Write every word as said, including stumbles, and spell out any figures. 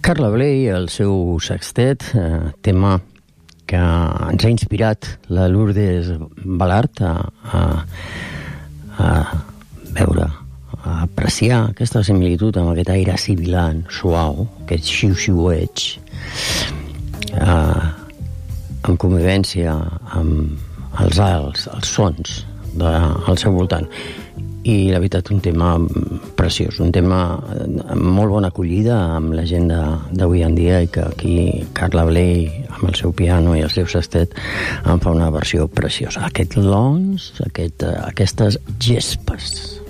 Carla Bley, el seu sextet, eh, tema que ens ha inspirat la Lourdes Balart a, a, a veure, a apreciar aquesta similitud amb aquest aire sibilant, suau, aquest xiu-xiueig, eh, en convivència amb els alts, els sons de, al seu voltant. I la veritat, un tema preciós, un tema amb molt bona acollida amb la gent d'avui en dia, i que aquí Carla Bley amb el seu piano i el seu sextet en fa una versió preciosa. Aquest lons, aquest, aquestes gespes.